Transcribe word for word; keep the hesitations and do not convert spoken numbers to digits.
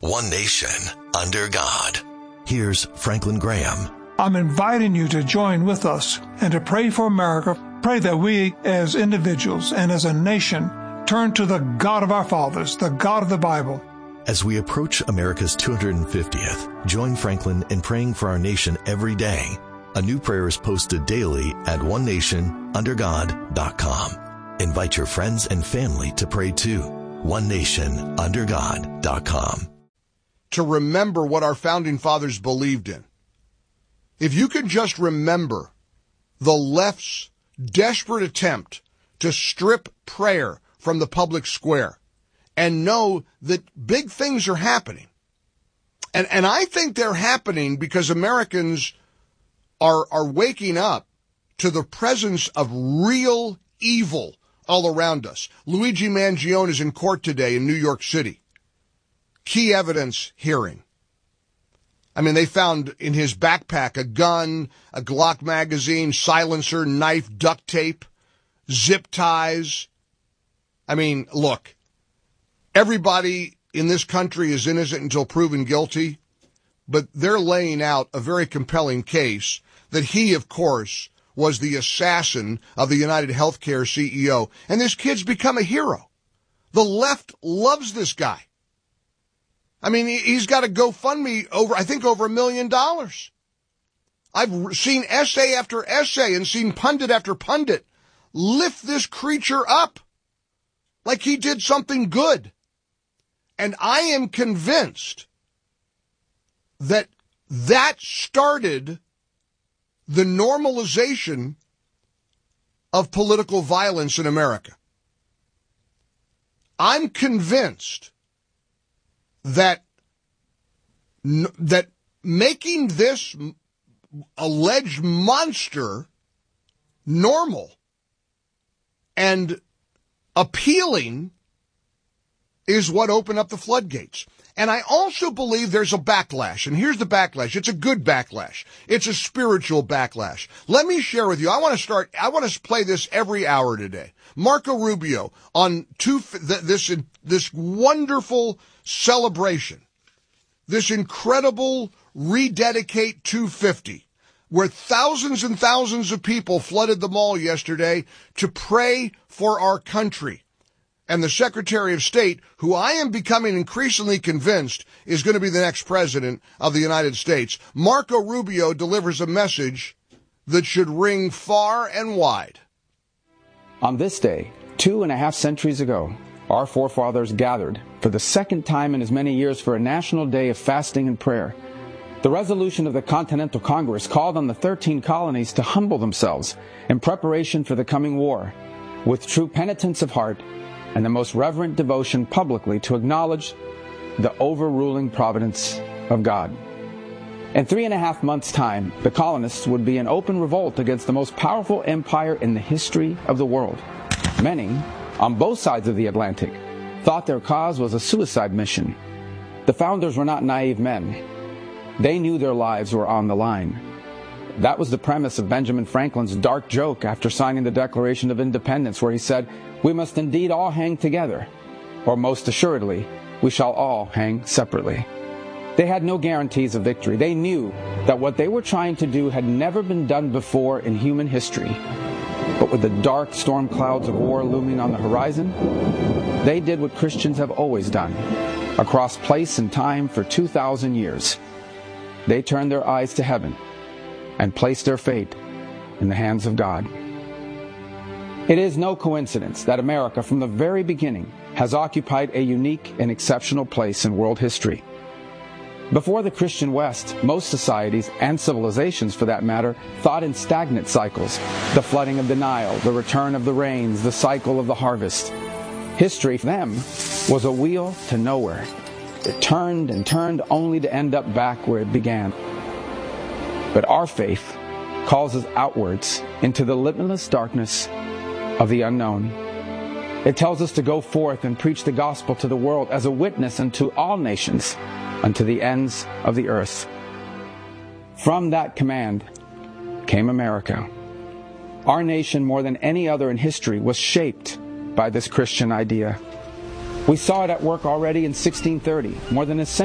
one nation, under God. Here's Franklin Graham. I'm inviting you to join with us and to pray for America. Pray that we as individuals and as a nation turn to the God of our fathers, the God of the Bible. As we approach America's two hundred fiftieth, join Franklin in praying for our nation every day. A new prayer is posted daily at one nation under god dot com. Invite your friends and family to pray too. one nation under god dot com. To remember what our founding fathers believed in. If you could just remember the left's desperate attempt to strip prayer from the public square and know that big things are happening. And and I think they're happening because Americans are are waking up to the presence of real evil all around us. Luigi Mangione is in court today in New York City. Key evidence hearing. I mean, they found in his backpack a gun, a Glock magazine, silencer, knife, duct tape, zip ties. I mean, look, everybody in this country is innocent until proven guilty, but they're laying out a very compelling case that he, of course, was the assassin of the United Healthcare C E O. And this kid's become a hero. The left loves this guy. I mean, he's got a GoFundMe over, I think, over a million dollars. I've seen essay after essay and seen pundit after pundit lift this creature up like he did something good. And I am convinced that that started the normalization of political violence in America. I'm convinced that that making this alleged monster normal and appealing is what opened up the floodgates. And I also believe there's a backlash. And here's the backlash. It's a good backlash. It's a spiritual backlash. Let me share with you. I want to start, I want to play this every hour today. Marco Rubio on two, this, this wonderful celebration, this incredible Rededicate two fifty, where thousands and thousands of people flooded the mall yesterday to pray for our country. And the Secretary of State, who I am becoming increasingly convinced is going to be the next president of the United States, Marco Rubio delivers a message that should ring far and wide. On this day, two and a half centuries ago, our forefathers gathered for the second time in as many years for a national day of fasting and prayer. The resolution of the Continental Congress called on the thirteen colonies to humble themselves in preparation for the coming war, with true penitence of heart and the most reverent devotion publicly to acknowledge the overruling providence of God. In three and a half months' time, the colonists would be in open revolt against the most powerful empire in the history of the world. Many, on both sides of the Atlantic, thought their cause was a suicide mission. The founders were not naive men. They knew their lives were on the line. That was the premise of Benjamin Franklin's dark joke after signing the Declaration of Independence, where he said, "We must indeed all hang together, or most assuredly, we shall all hang separately." They had no guarantees of victory. They knew that what they were trying to do had never been done before in human history. But with the dark storm clouds of war looming on the horizon, they did what Christians have always done, across place and time for two thousand years. They turned their eyes to heaven and placed their fate in the hands of God. It is no coincidence that America, from the very beginning, has occupied a unique and exceptional place in world history. Before the Christian West, most societies, and civilizations for that matter, thought in stagnant cycles: the flooding of the Nile, the return of the rains, the cycle of the harvest. History for them was a wheel to nowhere. It turned and turned only to end up back where it began. But our faith calls us outwards into the limitless darkness of the unknown. It tells us to go forth and preach the gospel to the world as a witness unto all nations, unto the ends of the earth. From that command came America. Our nation, more than any other in history, was shaped by this Christian idea. We saw it at work already in sixteen thirty, more than a century